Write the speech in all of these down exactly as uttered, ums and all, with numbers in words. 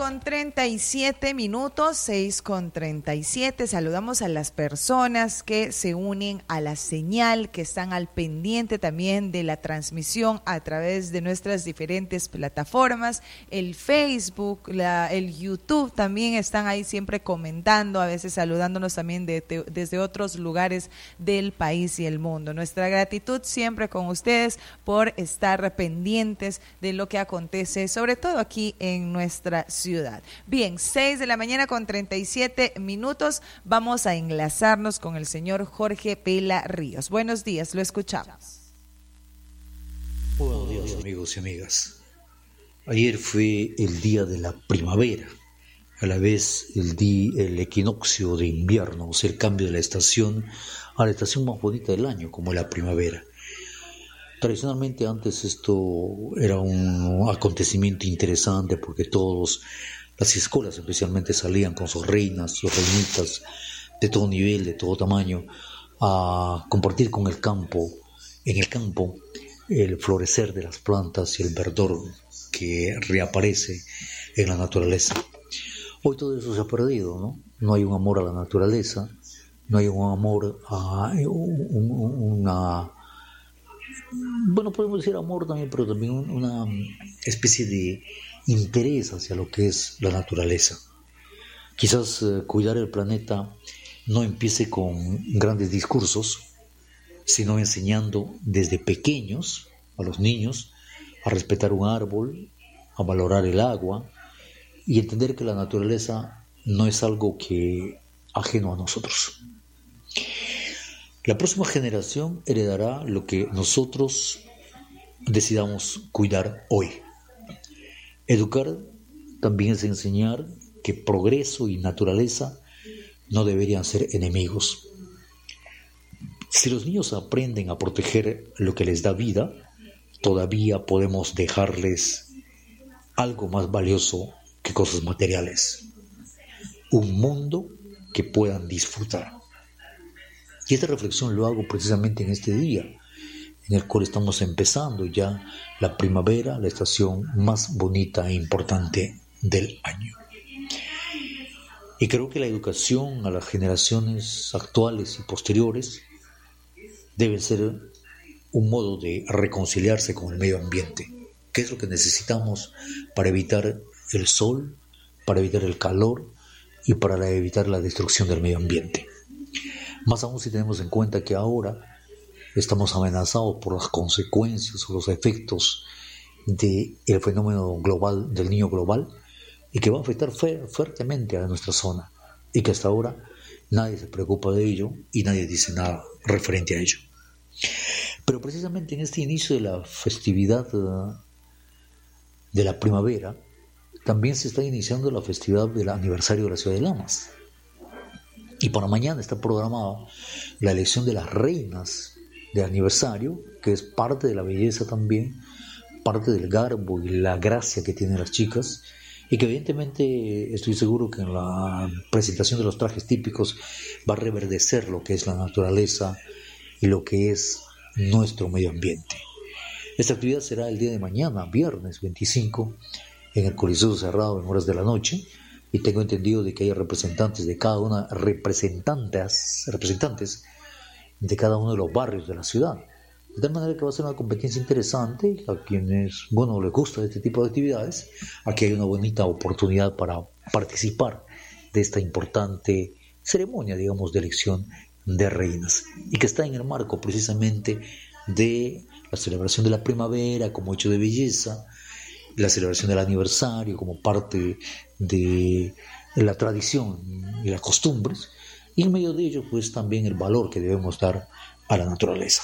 con treinta y siete minutos, seis con treinta y siete. Saludamos a las personas que se unen a la señal, que están al pendiente también de la transmisión a través de nuestras diferentes plataformas. El Facebook, la, el YouTube también están ahí siempre comentando, a veces saludándonos también de, de, desde otros lugares del país y el mundo. Nuestra gratitud siempre con ustedes por estar pendientes de lo que acontece, sobre todo aquí en nuestra ciudad. Bien, seis de la mañana con treinta y siete minutos. Vamos a enlazarnos con el señor Jorge Pela Ríos. Buenos días, lo escuchamos. Buenos días, amigos y amigas. Ayer fue el día de la primavera, a la vez el, día, el equinoccio de invierno, o sea, el cambio de la estación a la estación más bonita del año, como la primavera. Tradicionalmente antes esto era un acontecimiento interesante porque todos, las escuelas especialmente, salían con sus reinas, sus reinitas de todo nivel, de todo tamaño, a compartir con el campo, en el campo, el florecer de las plantas y el verdor que reaparece en la naturaleza. Hoy todo eso se ha perdido, ¿no? No hay un amor a la naturaleza, no hay un amor a un, una... Bueno, podemos decir amor también, pero también una especie de interés hacia lo que es la naturaleza. Quizás eh, cuidar el planeta no empiece con grandes discursos, sino enseñando desde pequeños a los niños a respetar un árbol, a valorar el agua y entender que la naturaleza no es algo que ajeno a nosotros. La próxima generación heredará lo que nosotros decidamos cuidar hoy. Educar también es enseñar que progreso y naturaleza no deberían ser enemigos. Si los niños aprenden a proteger lo que les da vida, todavía podemos dejarles algo más valioso que cosas materiales. Un mundo que puedan disfrutar. Y esta reflexión lo hago precisamente en este día, en el cual estamos empezando ya la primavera, la estación más bonita e importante del año. Y creo que la educación a las generaciones actuales y posteriores debe ser un modo de reconciliarse con el medio ambiente. ¿Qué es lo que necesitamos para evitar el sol, para evitar el calor y para evitar la destrucción del medio ambiente? Más aún si tenemos en cuenta que ahora estamos amenazados por las consecuencias o los efectos del fenómeno global, del niño global, y que va a afectar fuertemente a nuestra zona, y que hasta ahora nadie se preocupa de ello y nadie dice nada referente a ello. Pero precisamente en este inicio de la festividad de la primavera, también se está iniciando la festividad del aniversario de la ciudad de Lamas. Y para mañana está programada la elección de las reinas de aniversario, que es parte de la belleza también, parte del garbo y la gracia que tienen las chicas, y que evidentemente estoy seguro que en la presentación de los trajes típicos va a reverdecer lo que es la naturaleza y lo que es nuestro medio ambiente. Esta actividad será el día de mañana, viernes veinticinco, en el Coliseo Cerrado en horas de la noche, y tengo entendido de que hay representantes de cada una, representantes, representantes de cada uno de los barrios de la ciudad. De tal manera que va a ser una competencia interesante a quienes, bueno, les gusta este tipo de actividades. Aquí hay una bonita oportunidad para participar de esta importante ceremonia, digamos, de elección de reinas, y que está en el marco precisamente de la celebración de la primavera como hecho de belleza, la celebración del aniversario como parte de la tradición y las costumbres, y en medio de ello pues también el valor que debemos dar a la naturaleza.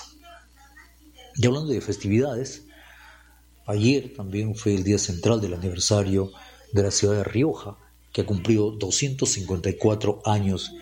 Y hablando de festividades, ayer también fue el día central del aniversario de la ciudad de Rioja, que ha cumplido doscientos cincuenta y cuatro años